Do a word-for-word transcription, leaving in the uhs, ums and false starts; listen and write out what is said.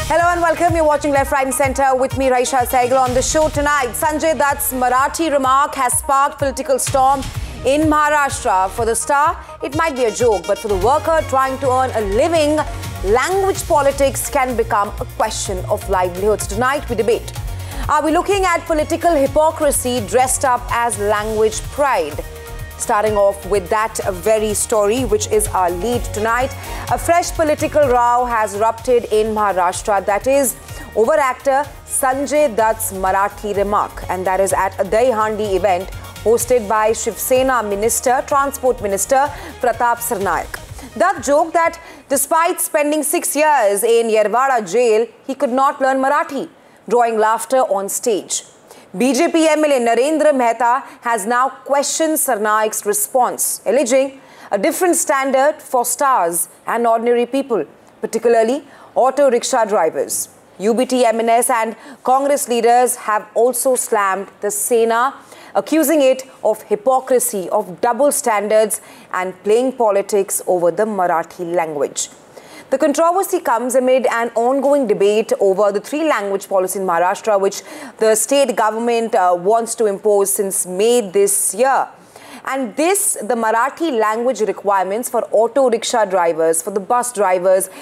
Hello and welcome. You're watching Left, Right and Centre with me, Raisha Saigal. On the show tonight, Sanjay Dutt's Marathi remark has sparked political storm in Maharashtra. For the star, it might be a joke, but for the worker trying to earn a living, language politics can become a question of livelihoods. Tonight, we debate. Are we looking at political hypocrisy dressed up as language pride? Starting off with that very story, which is our lead tonight. A fresh political row has erupted in Maharashtra. That is over actor Sanjay Dutt's Marathi remark. And that is at a Dahihandi event hosted by Shiv Sena Minister, Transport Minister Pratap Sarnaik. Dutt joked that despite spending six years in Yerwada jail, he could not learn Marathi, drawing laughter on stage. B J P M L A Narendra Mehta has now questioned Sarnaik's response, alleging a different standard for stars and ordinary people, particularly auto rickshaw drivers. U B T M N S and Congress leaders have also slammed the Sena, accusing it of hypocrisy, of double standards and playing politics over the Marathi language. The controversy comes amid an ongoing debate over the three-language policy in Maharashtra, which the state government uh, wants to impose since May this year. And this, the Marathi language requirements for auto rickshaw drivers, for the bus drivers,